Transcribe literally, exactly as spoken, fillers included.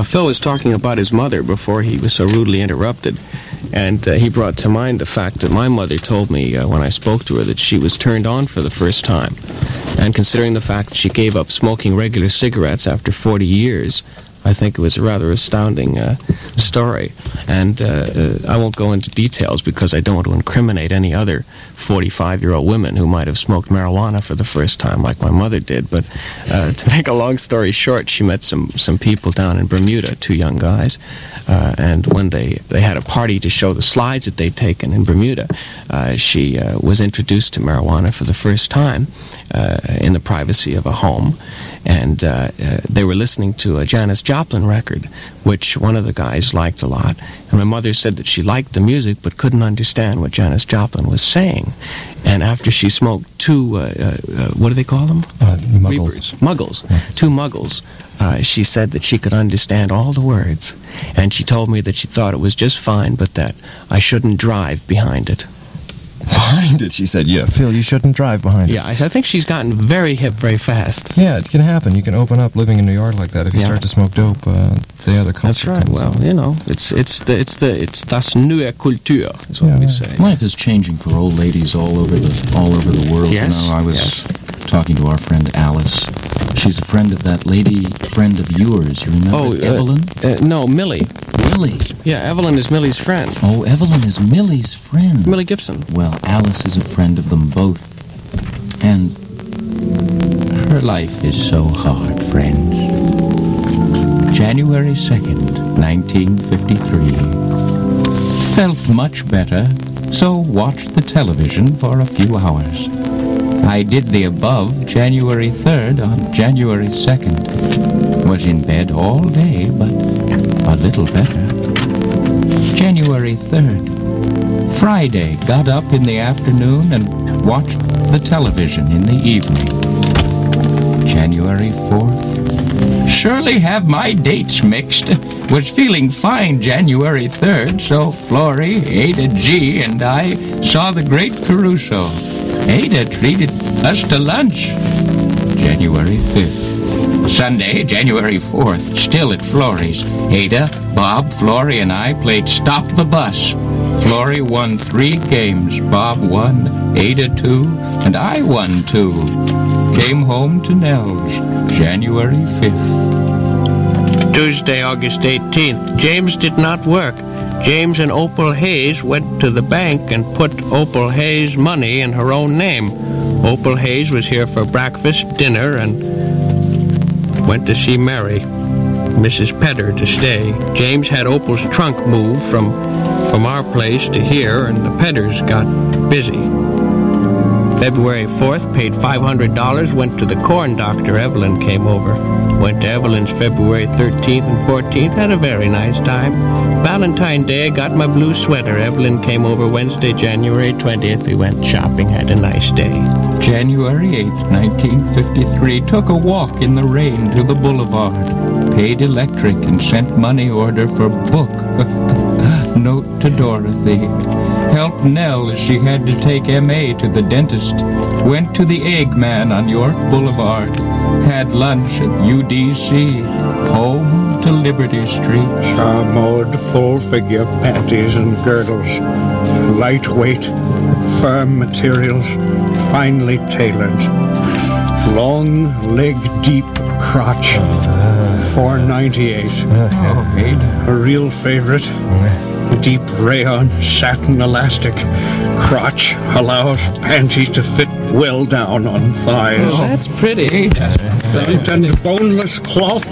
Phil was talking about his mother before he was so rudely interrupted, and uh, he brought to mind the fact that my mother told me uh, when I spoke to her that she was turned on for the first time. And considering the fact that she gave up smoking regular cigarettes after forty years, I think it was a rather astounding uh, story. And uh, uh, I won't go into details because I don't want to incriminate any other forty-five-year-old women who might have smoked marijuana for the first time like my mother did. But uh, to make a long story short, she met some, some people down in Bermuda, two young guys. Uh, and when they, they had a party to show the slides that they'd taken in Bermuda, uh, she uh, was introduced to marijuana for the first time uh, in the privacy of a home. And uh, uh, they were listening to a Janis Joplin record, which one of the guys liked a lot. And my mother said that she liked the music but couldn't understand what Janis Joplin was saying. And after she smoked two, uh, uh, uh, what do they call them? Uh, muggles. Reapers. Muggles. Muggles. Two muggles. Uh, she said that she could understand all the words. And she told me that she thought it was just fine, but that I shouldn't drive behind it. Behind it, she said. Yeah, Phil, you shouldn't drive behind it. Yeah, I, I think she's gotten very hip very fast. Yeah, it can happen. You can open up living in New York like that. If you yeah. start to smoke dope, uh, the other culture That's right. comes Well, in. you know, it's it's the it's the it's das neue Kultur is what yeah, we yeah. say. Life is changing for old ladies all over the all over the world. Yes, you know, I was yes. talking to our friend Alice. She's a friend of that lady, friend of yours. You remember Oh, uh, Evelyn? Uh, no, Millie. Millie. Yeah, Evelyn is Millie's friend. Oh, Evelyn is Millie's friend. Millie Gibson. Well, Alice is a friend of them both. And her life is so hard, friends. January second, nineteen fifty-three. Felt much better, so watched the television for a few hours. I did the above January third on January second. Was in bed all day, but a little better. January third. Friday, got up in the afternoon and watched the television in the evening. January fourth. Surely have my dates mixed. Was feeling fine January third, so Florrie, Ada G, and I saw the great Caruso. Ada treated us to lunch. January fifth. Sunday, January fourth, still at Florrie's. Ada, Bob, Florrie, and I played Stop the Bus. Florrie won three games. Bob won, Ada two, and I won two. Came home to Nels, January fifth. Tuesday, August eighteenth. James did not work. James and Opal Hayes went to the bank and put Opal Hayes' money in her own name. Opal Hayes was here for breakfast, dinner, and went to see Mary, Missus Pedder, to stay. James had Opal's trunk moved from, from our place to here, and the Pedders got busy. February fourth, paid five hundred dollars, went to the corn doctor. Evelyn came over. Went to Evelyn's February thirteenth and fourteenth, had a very nice time. Valentine's Day, I got my blue sweater. Evelyn came over Wednesday, January twentieth. We went shopping, had a nice day. January eighth, nineteen fifty-three, took a walk in the rain to the boulevard. Paid electric and sent money order for book. Note to Dorothy. Helped Nell as she had to take M A to the dentist. Went to the Eggman on York Boulevard. Had lunch at U D C. Home to Liberty Street. Charmode, full figure panties and girdles. Lightweight, firm materials, finely tailored. Long leg deep crotch. four ninety-eight. Oh, Ada. A real favorite. Deep rayon satin elastic. Crotch allows panty to fit well down on thighs. Oh, that's pretty. Front and boneless cloth